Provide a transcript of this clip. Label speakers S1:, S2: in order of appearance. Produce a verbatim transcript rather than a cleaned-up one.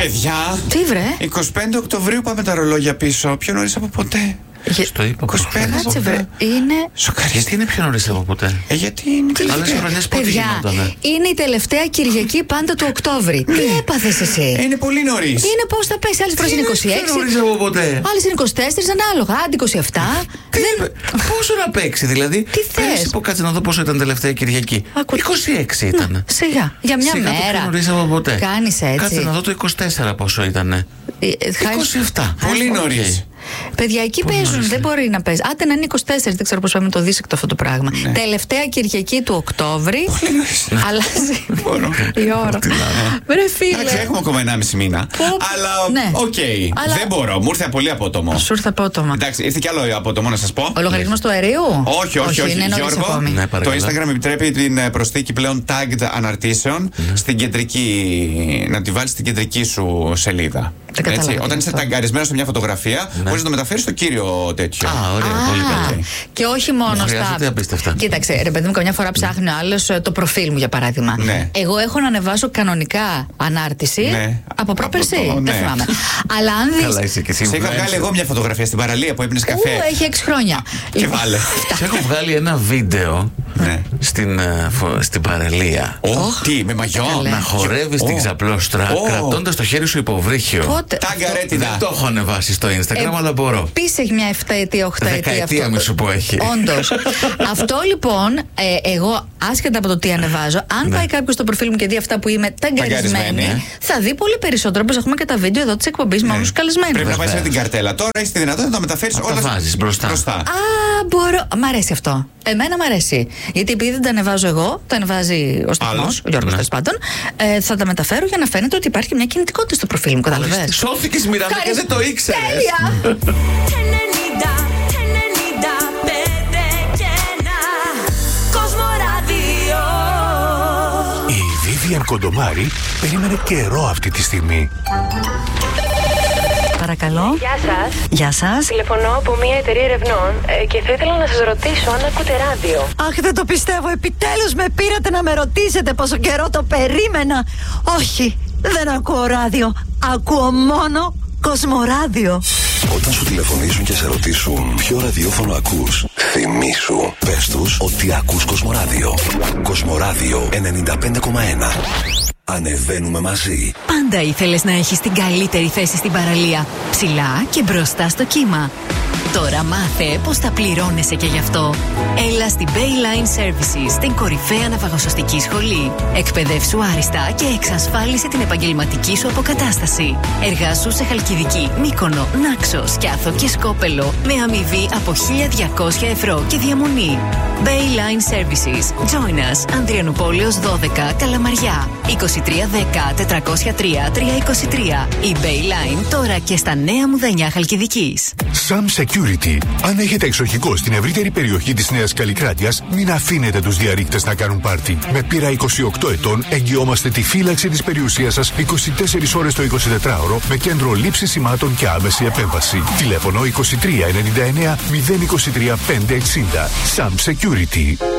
S1: Παιδιά!
S2: Τι βρε?
S1: εικοστή πέμπτη Οκτωβρίου πάμε τα ρολόγια πίσω. Πιο νωρίς από ποτέ.
S3: Στο είπα
S1: είκοσι πέντε
S2: Κάτσε βρε. Είναι.
S1: Σοκαριστή.
S3: Γιατί είναι πιο νωρίς από ποτέ?
S1: Ε, γιατί είναι
S3: Άλλες
S1: τελευταία.
S3: χρονιές πότε
S2: Παιδιά,
S3: γινότανε?
S2: είναι η τελευταία Κυριακή πάντα του Οκτώβρη. Τι έπαθες εσύ?
S1: Ε, είναι πολύ νωρίς.
S2: Είναι πώς θα πέσει. Άλλες φορές είναι είκοσι έξι.
S3: Πιο νωρίς από ποτέ.
S2: Άλλες είναι είκοσι τέσσερα, ανάλογα. Άντε είκοσι επτά. Δεν...
S3: Πόσο να παίξει δηλαδή?
S2: Τι θες?
S3: Πέρυσι που κάτσε να δω πόσο ήταν τελευταία Κυριακή.
S2: Ακού-
S3: είκοσι έξι ήταν.
S2: Να, σιγά. Για μια
S3: Σιγά το
S2: μέρα.
S3: πιο νωρίς από ποτέ.
S2: Κάνεις έτσι.
S3: Κάτσε να δω το είκοσι τέσσερα πόσο ήταν.
S2: Ε, ε, χάρη-
S3: είκοσι επτά.
S1: Πολύ νωρίς.
S2: Παιδιά, εκεί
S3: Πολύ
S2: παίζουν,
S3: νωρίς,
S2: δεν
S3: ναι.
S2: μπορεί να παίζει. Άντε να είναι είκοσι τέσσερα, δεν ξέρω πώς πάμε το δίσεκτο αυτό το πράγμα.
S1: Ναι.
S2: Τελευταία Κυριακή του Οκτώβρη. Αλλάζει
S1: Μπορώ.
S2: η ώρα. Βρε
S1: Εντάξει,
S2: φίλε.
S1: έχουμε ακόμα ενάμιση μήνα.
S2: Πω,
S1: Αλλά
S2: ναι.
S1: οκ.
S2: Αλλά-
S1: Δεν μπορώ. Μου ήρθε πολύ απότομο.
S2: Σου ήρθε απότομα.
S1: Εντάξει, ήρθε κι άλλο απότομο να σας πω.
S2: Ο λογαριασμός του αερίου.
S1: Όχι, όχι, όχι.
S2: είναι νωρίς
S1: Γιώργο,
S2: ακόμη.
S3: Ναι,
S1: το
S3: παρακαλώ.
S1: Instagram επιτρέπει την ε, προσθήκη πλέον tagged αναρτήσεων στην κεντρική. Να τη βάλει στην κεντρική σου σελίδα.
S2: Δεν καταλαβαίνω
S1: Όταν είσαι
S2: αυτό.
S1: ταγκαρισμένο σε μια φωτογραφία,
S3: Ναι.
S1: μπορείς να το μεταφέρει στο κύριο τέτοιο.
S3: Α, ωραία, πολύ
S2: Α,
S3: καλά.
S2: και όχι μόνο
S3: Μου
S2: στα.
S3: χρειάζεται απίστευτα.
S2: Κοίταξε, ρε παιδί μου, καμιά φορά ψάχνει ο άλλος ε, το προφίλ μου για παράδειγμα.
S1: Ναι.
S2: Εγώ έχω να ανεβάσω κανονικά ανάρτηση
S1: Ναι.
S2: από πρόπερση.
S1: Από το-
S2: Δεν
S1: ναι.
S2: θυμάμαι. Αλλά αν δεις.
S3: Καλά είσαι και εσύ.
S1: Σε είχα βγάλει εγώ μια φωτογραφία στην παραλία που έπινες
S2: Ου,
S1: καφέ.
S2: έχει έξι χρόνια.
S1: Και
S2: Λοιπόν,
S1: βάλε.
S3: Σε έχω βγάλει ένα βίντεο
S1: Ναι.
S3: στην, ε, φο- στην παραλία.
S1: Ω, τι, με μαγιό.
S2: καλέ.
S3: Να χορεύεις
S1: Ω.
S3: την ξαπλώστρα
S1: Ω.
S3: κρατώντας το χέρι σου υποβρύχιο.
S2: Πότε.
S1: Ταγκαρέτιδα.
S3: Δεν το έχω ανεβάσει στο Instagram, αλλά μπορώ.
S2: Επίσης έχει μια εφταετία, οχταετία.
S3: Δεκαετία
S2: αυτό.
S3: μη σου πω έχει.
S2: Όντως. Αυτό λοιπόν, ε, εγώ άσχετα από το τι ανεβάζω, αν
S3: Ναι.
S2: πάει κάποιο στο προφίλ μου και δει αυτά που είμαι ταγκαρισμένη,
S1: Ταγκαρισμένη.
S2: θα δει πολύ περισσότερο. Όπως έχουμε και τα βίντεο εδώ της εκπομπής με όλους τους καλεσμένους.
S1: Πρέπει να πάει
S3: Βέβαια.
S1: με την καρτέλα. Τώρα έχει τη δυνατότητα να το μεταφέρει
S3: Να τα
S1: όλα
S3: βάζεις μπροστά.
S2: Α, μπορώ. Μ' αρέσει αυτό. Εμένα μ' αρέσει. Γιατί επειδή δεν τα ανεβάζω εγώ, τα ανεβάζει ο Σταθμός,
S1: Άλλος.
S2: ο Γιώργος
S3: Ναι.
S2: τέλος πάντων, ε, θα τα μεταφέρω για να φαίνεται ότι υπάρχει μια κινητικότητα στο προφίλ μου. Καταλαβαίνεις.
S3: Σώθηκες, Μιράντα, και δεν το ήξερες.
S2: Τέλεια!
S4: ενενήντα, ενενήντα πέντε και ένα Κοσμοράδιο.
S5: Η Vivian Κοντομάρη περίμενε καιρό αυτή τη στιγμή.
S6: Παρακαλώ.
S7: Γεια σας.
S6: Γεια σας.
S7: Τηλεφωνώ από μια εταιρεία ερευνών ε, και θα ήθελα να σας ρωτήσω αν ακούτε ράδιο.
S6: Αχ, δεν το πιστεύω. Επιτέλους με πήρατε να με ρωτήσετε πόσο καιρό το περίμενα. Όχι, δεν ακούω ράδιο. Ακούω μόνο Κοσμοράδιο.
S8: Όταν σου τηλεφωνήσουν και σε ρωτήσουν ποιο ραδιόφωνο ακούς, θυμήσου, πες τους ότι ακούς Κοσμοράδιο. Κοσμοράδιο ενενήντα πέντε κόμμα ένα. Ανεβαίνουμε μαζί.
S9: Πάντα ήθελες να έχεις την καλύτερη θέση στην παραλία. Ψηλά και μπροστά στο κύμα. Τώρα μάθε πως θα πληρώνεσαι και γι' αυτό. Έλα στην Bayline Services, την κορυφαία ναυαγοσωστική σχολή. Εκπαιδεύσου άριστα και εξασφάλισε την επαγγελματική σου αποκατάσταση. Εργάσου σε Χαλκιδική, Μύκονο, Νάξο, Σκιάθο και Σκόπελο με αμοιβή από χίλια διακόσια ευρώ και διαμονή. Bayline Services. Join us. Ανδριανουπόλεως δώδεκα, Καλαμαριά. είκοσι τρία δέκα τετρακόσια τρία τριακόσια είκοσι τρία. Η Bayline τώρα και στα νέα Μουδανιά Χαλκιδικής.
S5: Sam Security. Αν έχετε εξοχικό στην ευρύτερη περιοχή της Νέας Καλλικράτειας, μην αφήνετε τους διαρρήκτες να κάνουν πάρτι. Με πείρα είκοσι οκτώ ετών εγγυόμαστε τη φύλαξη της περιουσίας σας είκοσι τέσσερις ώρες το εικοσιτετράωρο με κέντρο λήψης σημάτων και άμεση επέμβαση. Τηλέφωνο είκοσι τρία ενενήντα εννέα μηδέν είκοσι τρία πεντακόσια εξήντα. Sam Security.